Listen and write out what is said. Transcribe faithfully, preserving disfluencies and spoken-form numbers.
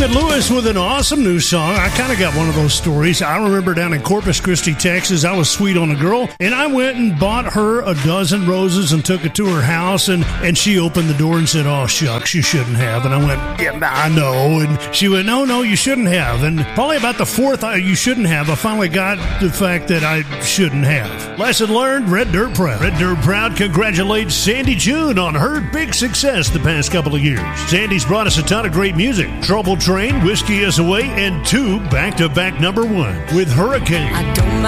David Lewis with an awesome new song. I kind of got one of those stories. I remember down in Corpus Christi, Texas, I was sweet on a girl, and I went and bought her a dozen roses and took it to her house, and, and she opened the door and said, oh, shucks, you shouldn't have. And I went, yeah, I know. And she went, no, no, you shouldn't have. And probably about the fourth uh, you shouldn't have, I finally got the fact that I shouldn't have. Lesson learned, Red Dirt Proud. Red Dirt Proud congratulates Sandy June on her big success the past couple of years. Sandy's brought us a ton of great music. Trouble Train, Whiskey Is Away, and two back-to-back number one with Hurricane. I don't